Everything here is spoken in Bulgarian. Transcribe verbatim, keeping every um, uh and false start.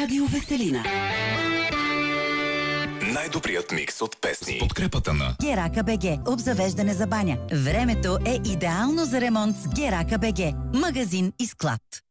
Радио Веселина. Най-добрият микс от песни. С подкрепата на Герака БГ. Обзавеждане за баня. Времето е идеално за ремонт с Герака БГ. Магазин и склад.